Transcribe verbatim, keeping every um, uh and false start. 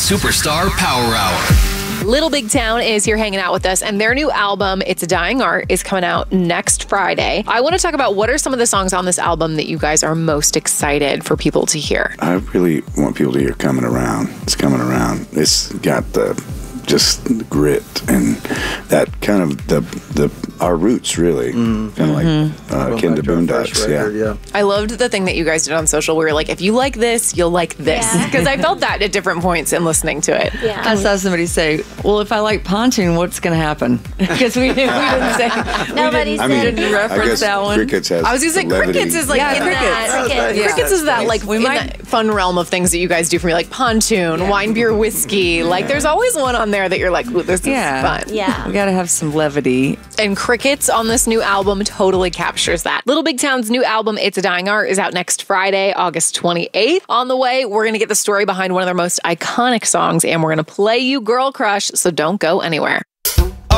Superstar Power Hour. Little Big Town is here hanging out with us, and their new album, It's a Dying Art, is coming out next Friday. I want to talk about what are some of the songs on this album that you guys are most excited for people to hear. I really want people to hear Coming Around. It's coming around. It's got the just the grit and that kind of the the our roots really mm. kind of mm-hmm. like uh, akin to Boondocks. Record, yeah. yeah. I loved the thing that you guys did on social where you're like, if you like this, you'll like this. Because yeah. I felt that at different points in listening to it. Yeah. I saw somebody say, well, if I like pontoon, what's going to happen? Because we, we didn't say, Nobody we said. I mean, didn't reference that one. Crickets has I was going to say, levity. Crickets is like yeah, in crickets. that. Crickets. Yeah. Crickets is that like we in might, that fun realm of things that you guys do for me, like pontoon, yeah. wine, beer, whiskey. Like there's always one on there that you're like, ooh, this yeah. is fun. Yeah. We got to have some levity. And Crickets on this new album totally captures that. Little Big Town's new album, It's a Dying Art, is out next Friday, August twenty-eighth. On the way, we're going to get the story behind one of their most iconic songs, and we're going to play you Girl Crush, so don't go anywhere.